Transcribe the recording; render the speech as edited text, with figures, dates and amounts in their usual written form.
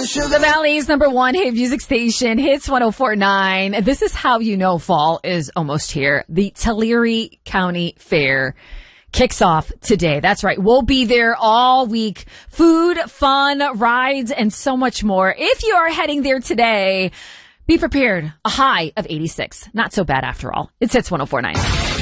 The Valley's #1 hit music station, Hits 104.9. This is how you know fall is almost here. The Tulare County Fair kicks off today. That's right. We'll be there all week. Food, fun, rides, and so much more. If you are heading there today, be prepared. A high of 86. Not so bad after all. It's Hits 104.9.